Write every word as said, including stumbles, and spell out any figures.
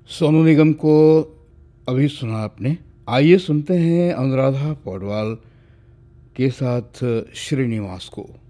सोनू निगम को अभी सुना आपने। आइए सुनते हैं अनुराधा पौडवाल के साथ श्रीनिवास को।